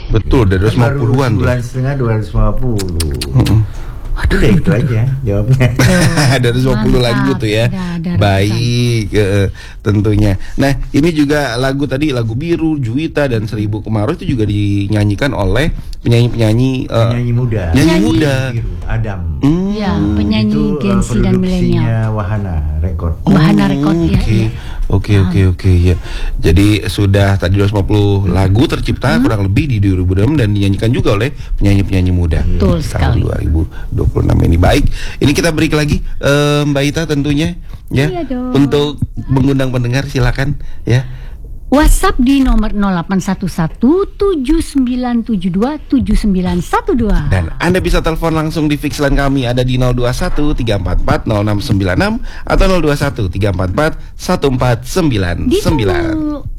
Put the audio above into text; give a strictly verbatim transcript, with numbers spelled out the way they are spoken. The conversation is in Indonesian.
Betul, dari dua ratus lima puluhan tuh. Bulan setengah dua ratus lima puluh. Waduh deh itu aja jawabnya. Ada dua puluh lagu tuh ya. Ada, ada Baik, eh, tentunya. Nah, ini juga lagu tadi, lagu Biru, Juwita dan Seribu Kemarau itu juga dinyanyikan oleh penyanyi-penyanyi uh, penyanyi muda. Penyanyi muda. Biru, Adam. Hmm. Ya, penyanyi Itu Gen uh, Z dan milenial. produksinya Wahana Record. Wahana Record ya. Oke. ya. Oke oke oke ya. Jadi sudah tadi dua ratus lima puluh lagu tercipta kurang lebih di dua ribu dua puluh enam dan dinyanyikan juga oleh penyanyi-penyanyi muda. Betul Di sekali. tahun dua ribu dua puluh enam ini. Baik, ini kita break lagi eh, Mbak Ita tentunya ya. Iya dong. Untuk mengundang pendengar silakan ya. WhatsApp di nomor nol delapan satu satu tujuh sembilan tujuh dua tujuh sembilan satu dua. Dan Anda bisa telepon langsung di fix line kami ada di nol dua satu tiga empat empat nol enam sembilan enam atau nol dua satu tiga empat empat satu empat sembilan sembilan. Ditunggu.